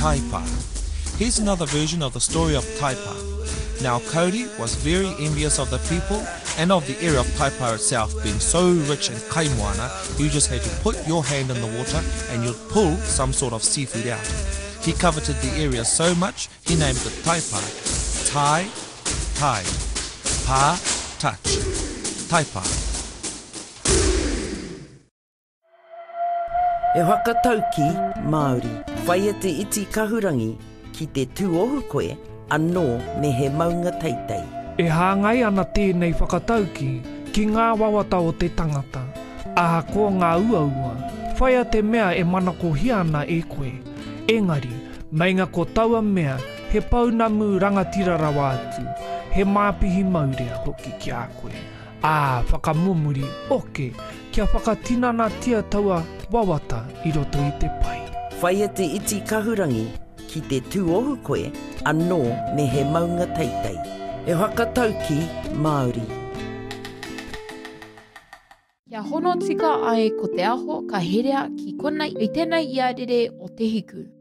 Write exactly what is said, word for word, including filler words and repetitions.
Taipa. Here's another version of the story of Taipa. Now Kauri was very envious of the people and of the area of Taipa itself being so rich in kaimoana. You just had to put your hand in the water and you'd pull some sort of seafood out. He coveted the area so much he named it Taipa. Tai, tide. Pa, touch. Taipa. E whakatau ki Māori, whaia te iti kahurangi ki te tūohu koe, anō me he maunga teitei. E hāngai ana tēnei whakatauki ki ngā wawata o te tangata. Aha ko ngā uaua, whaia te mea e manako hiana e koe. Engari, meinga ko taua mea, he paunamu rangatira rawa atu, he māpihi maurea hoki ki a koe. Ā, whakamomuri, oke, kia whakatinana tia taua wawata i roto i te pai. Whaia te iti kahurangi ki te tūohu koe, anō me he maunga teitei. E whakatau ki Māori. Kia hono tika ai ko te aho ka herea ki konei i tēnei i arere o te hiku.